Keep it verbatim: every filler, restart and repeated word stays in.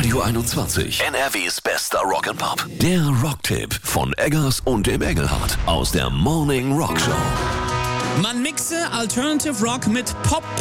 Radio einundzwanzig. N R Ws bester Rock'n'Pop. Der Rocktipp von Eggers und dem Engelhardt aus der Morning Rock Show. Man mixe Alternative Rock mit Pop,